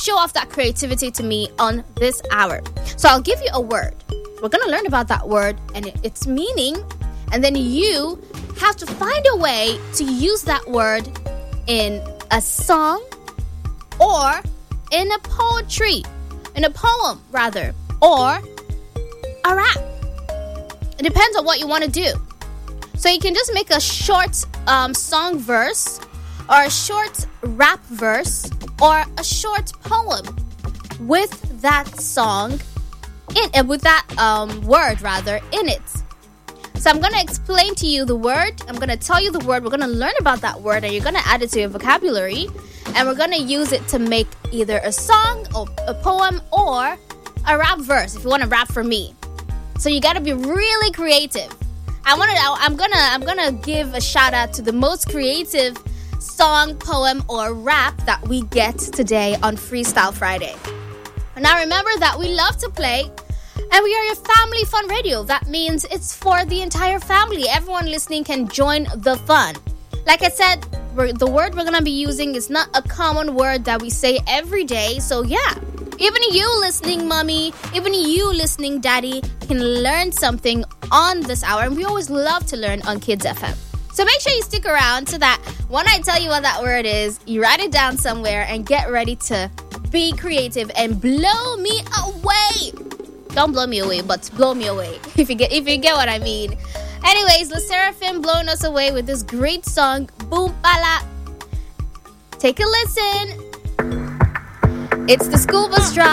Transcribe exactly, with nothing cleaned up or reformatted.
show off that creativity to me on this hour. So I'll give you a word. We're going to learn about that word and its meaning. And then you have to find a way to use that word in a song or in a poetry, in a poem rather, or a rap. It depends on what you want to do. So you can just make a short um, song verse or a short rap verse or a short poem with that song in uh, with that um, word rather in it. So I'm going to explain to you the word. I'm going to tell you the word. We're going to learn about that word and you're going to add it to your vocabulary. And we're going to use it to make either a song or a poem or a rap verse if you want to rap for me. So you got to be really creative. I want to I'm going to I'm going to give a shout out to the most creative song, poem or rap that we get today on Freestyle Friday. Now remember that we love to play. And we are your family fun radio. That means it's for the entire family. Everyone listening can join the fun. Like I said, we're, the word we're going to be using is not a common word that we say every day. So yeah, even you listening, mommy, even you listening, daddy, can learn something on this hour. And we always love to learn on Kids F M. So make sure you stick around so that when I tell you what that word is, you write it down somewhere and get ready to be creative and blow me away. Don't blow me away, but blow me away. If you get if you get what I mean. Anyways, LE SSERAFIM blowing us away with this great song, Boom Pala. Take a listen. It's the school bus drive.